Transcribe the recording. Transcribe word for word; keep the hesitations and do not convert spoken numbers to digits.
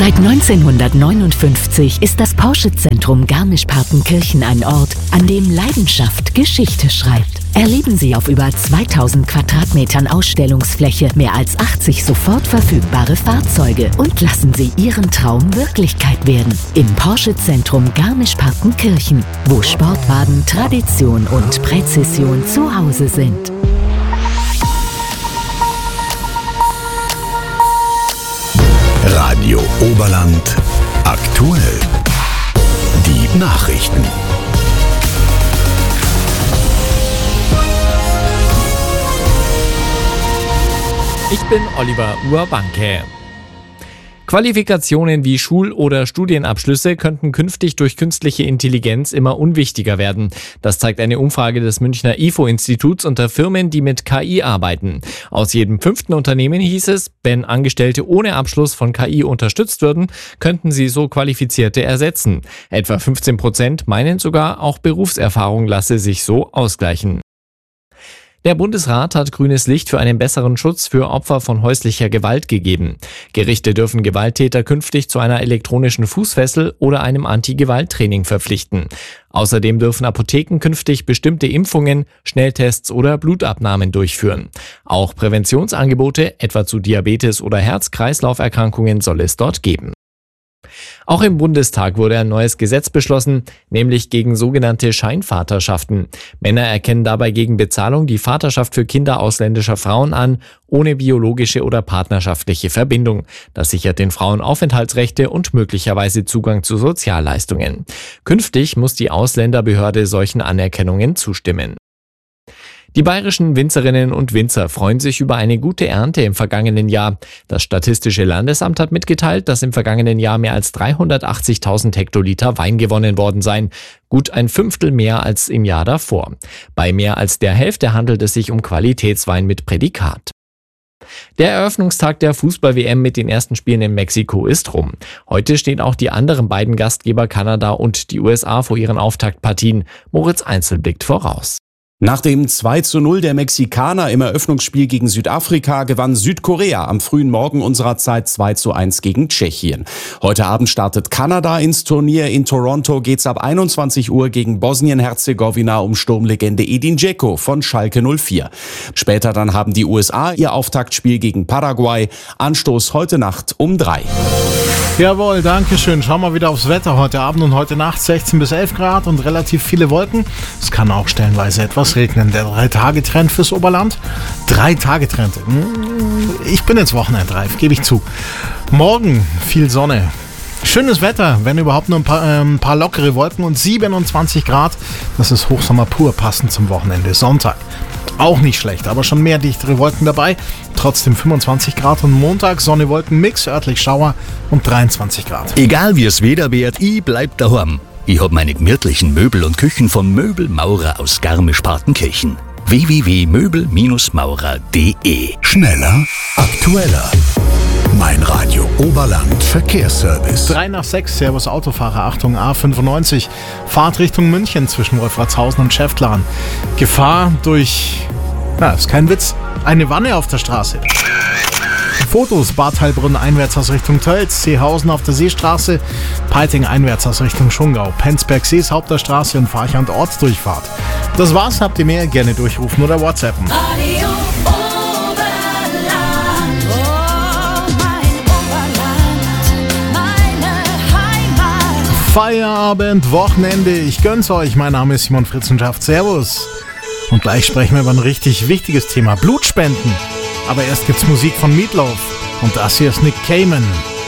Seit neunzehnhundertneunundfünfzig ist das Porsche-Zentrum Garmisch-Partenkirchen ein Ort, an dem Leidenschaft Geschichte schreibt. Erleben Sie auf über zweitausend Quadratmetern Ausstellungsfläche mehr als achtzig sofort verfügbare Fahrzeuge und lassen Sie Ihren Traum Wirklichkeit werden. Im Porsche-Zentrum Garmisch-Partenkirchen, wo Sportwagen, Tradition und Präzision zu Hause sind. Radio Oberland aktuell. Die Nachrichten. Ich bin Oliver Urbanke. Qualifikationen wie Schul- oder Studienabschlüsse könnten künftig durch künstliche Intelligenz immer unwichtiger werden. Das zeigt eine Umfrage des Münchner I F O-Instituts unter Firmen, die mit K I arbeiten. Aus jedem fünften Unternehmen hieß es, wenn Angestellte ohne Abschluss von K I unterstützt würden, könnten sie so Qualifizierte ersetzen. Etwa fünfzehn Prozent meinen sogar, auch Berufserfahrung lasse sich so ausgleichen. Der Bundesrat hat grünes Licht für einen besseren Schutz für Opfer von häuslicher Gewalt gegeben. Gerichte dürfen Gewalttäter künftig zu einer elektronischen Fußfessel oder einem Anti-Gewalt-Training verpflichten. Außerdem dürfen Apotheken künftig bestimmte Impfungen, Schnelltests oder Blutabnahmen durchführen. Auch Präventionsangebote, etwa zu Diabetes oder Herz-Kreislauf-Erkrankungen, soll es dort geben. Auch im Bundestag wurde ein neues Gesetz beschlossen, nämlich gegen sogenannte Scheinvaterschaften. Männer erkennen dabei gegen Bezahlung die Vaterschaft für Kinder ausländischer Frauen an, ohne biologische oder partnerschaftliche Verbindung. Das sichert den Frauen Aufenthaltsrechte und möglicherweise Zugang zu Sozialleistungen. Künftig muss die Ausländerbehörde solchen Anerkennungen zustimmen. Die bayerischen Winzerinnen und Winzer freuen sich über eine gute Ernte im vergangenen Jahr. Das Statistische Landesamt hat mitgeteilt, dass im vergangenen Jahr mehr als dreihundertachtzigtausend Hektoliter Wein gewonnen worden seien. Gut ein Fünftel mehr als im Jahr davor. Bei mehr als der Hälfte handelt es sich um Qualitätswein mit Prädikat. Der Eröffnungstag der Fußball-W M mit den ersten Spielen in Mexiko ist rum. Heute stehen auch die anderen beiden Gastgeber Kanada und die U S A vor ihren Auftaktpartien. Moritz Einzel blickt voraus. Nach dem zwei zu null der Mexikaner im Eröffnungsspiel gegen Südafrika gewann Südkorea am frühen Morgen unserer Zeit zwei zu eins gegen Tschechien. Heute Abend startet Kanada ins Turnier. In Toronto geht's ab einundzwanzig Uhr gegen Bosnien-Herzegowina um Sturmlegende Edin Dzeko von Schalke null vier. Später dann haben die U S A ihr Auftaktspiel gegen Paraguay. Anstoß heute Nacht um drei. Jawohl, danke schön. Schauen wir wieder aufs Wetter heute Abend und heute Nacht. sechzehn bis elf Grad und relativ viele Wolken. Es kann auch stellenweise etwas regnen. Der Drei-Tage-Trend fürs Oberland. Drei-Tage-Trend. Ich bin jetzt wochenendreif, gebe ich zu. Morgen viel Sonne. Schönes Wetter, wenn überhaupt nur ein paar, äh, ein paar lockere Wolken und siebenundzwanzig Grad. Das ist Hochsommer pur, passend zum Wochenende. Sonntag. Auch nicht schlecht, aber schon mehr dichtere Wolken dabei. Trotzdem fünfundzwanzig Grad und Montag Sonne, Wolken, Mix, örtlich Schauer und dreiundzwanzig Grad. Egal wie es Wetter wird, ich bleib daheim. Ich hab meine gemütlichen Möbel und Küchen von Möbelmaurer aus Garmisch-Partenkirchen. w w w punkt möbel maurer punkt d e. Schneller, aktueller. Mein Radio Oberland Verkehrsservice. drei nach sechs, Servus Autofahrer, Achtung, A fünfundneunzig, Fahrt Richtung München zwischen Wolfratshausen und Schäftlarn. Gefahr durch, na, ist kein Witz, eine Wanne auf der Straße. Fotos, Bad Heilbrunn einwärts aus Richtung Tölz, Seehausen auf der Seestraße, Peiting einwärts aus Richtung Schungau, Penzberg Sees Hauptstraße und Farchand Ortsdurchfahrt. Das war's, habt ihr mehr? Gerne durchrufen oder WhatsAppen. Radio Oberland, oh mein Oberland, meine Heimat. Feierabend, Wochenende, ich gönn's euch. Mein Name ist Simon Fritzenschaft. Servus. Und gleich sprechen wir über ein richtig wichtiges Thema, Blutspenden. Aber erst gibt's Musik von Meatloaf und das hier ist Nick Cayman.